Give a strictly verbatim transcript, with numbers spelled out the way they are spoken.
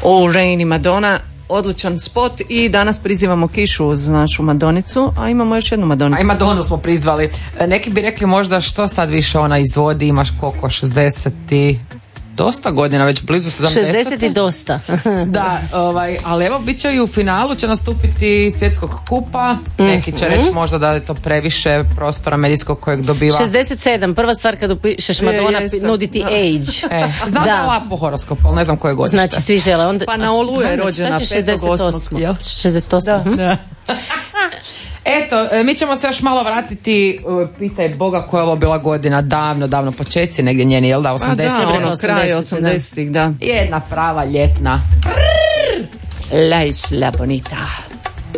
All Rain i Madonna. Odličan spot i danas prizivamo kišu uz našu Madonicu, a imamo još jednu Madonicu. A i Madonu smo prizvali. Neki bi rekli možda što sad više ona izvodi, imaš koliko, šezdeset i dosta godina, već blizu sedamdeset. šezdeset i dosta. Da, ovaj, ali evo bit će i u finalu, će nastupiti svjetskog kupa, neki će reći možda da je to previše prostora medijskog kojeg dobiva. šezdeset sedam, prva stvar kad upišeš Madonna Je, jesam. nudi ti Da. age. E, znam da je lapo horoskop, ali ne znam koje godište. Znači svi žele. Onda, Pa na Olu je rođena petog osmog jel? šezdeset osam. Da. Eto, mi ćemo se još malo vratiti, pitaj Boga koja je ovo bila godina, davno, davno početci, negdje njeni, jel da, Pa osamdeset? da, ono, kraj osamdeset, osamdesetih, da. Jedna prava ljetna. La Isla Bonita.